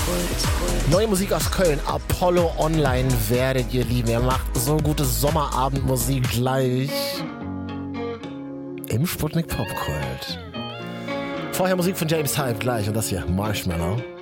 Neue Musik aus Köln, Apollo Online werdet ihr lieben. Er macht so gute Sommerabendmusik gleich im Sputnik Popkult. Vorher Musik von James Hype gleich und das hier, Marshmallow.